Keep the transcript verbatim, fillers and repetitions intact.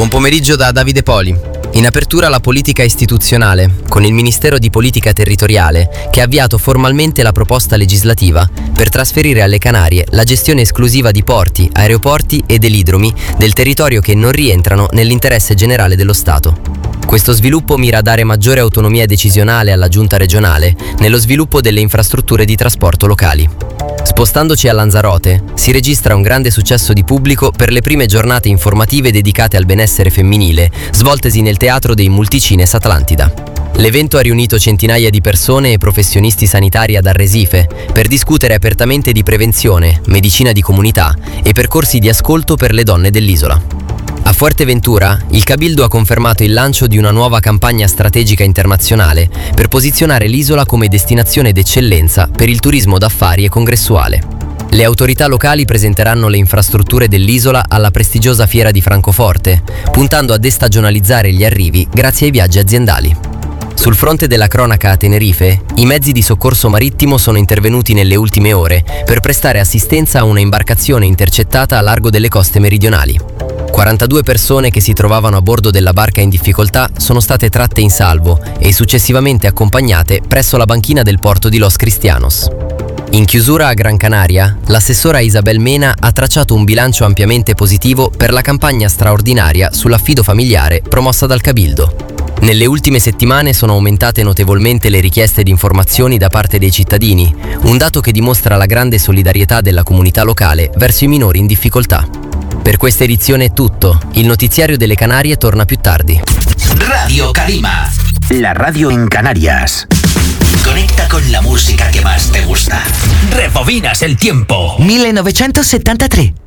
Buon pomeriggio da Davide Poli. In apertura la politica istituzionale, con il Ministero di Politica Territoriale, che ha avviato formalmente la proposta legislativa per trasferire alle Canarie la gestione esclusiva di porti, aeroporti e delidromi del territorio che non rientrano nell'interesse generale dello Stato. Questo sviluppo mira a dare maggiore autonomia decisionale alla giunta regionale nello sviluppo delle infrastrutture di trasporto locali. Spostandoci a Lanzarote, si registra un grande successo di pubblico per le prime giornate informative dedicate al benessere femminile, svoltesi nel Teatro dei Multicines Atlantida. L'evento ha riunito centinaia di persone e professionisti sanitari ad Arresife per discutere apertamente di prevenzione, medicina di comunità e percorsi di ascolto per le donne dell'isola. A Fuerteventura, il Cabildo ha confermato il lancio di una nuova campagna strategica internazionale per posizionare l'isola come destinazione d'eccellenza per il turismo d'affari e congressuale. Le autorità locali presenteranno le infrastrutture dell'isola alla prestigiosa fiera di Francoforte, puntando a destagionalizzare gli arrivi grazie ai viaggi aziendali. Sul fronte della cronaca a Tenerife, i mezzi di soccorso marittimo sono intervenuti nelle ultime ore per prestare assistenza a una imbarcazione intercettata a largo delle coste meridionali. quarantadue persone che si trovavano a bordo della barca in difficoltà sono state tratte in salvo e successivamente accompagnate presso la banchina del porto di Los Cristianos. In chiusura a Gran Canaria, l'assessora Isabel Mena ha tracciato un bilancio ampiamente positivo per la campagna straordinaria sull'affido familiare promossa dal Cabildo. Nelle ultime settimane sono aumentate notevolmente le richieste di informazioni da parte dei cittadini, un dato che dimostra la grande solidarietà della comunità locale verso i minori in difficoltà. Per questa edizione è tutto. Il notiziario delle Canarie torna più tardi. Radio Calima, la radio en Canarias. Conecta con la música que más te gusta. Rebobinas el tiempo. millenovecentosettantatré.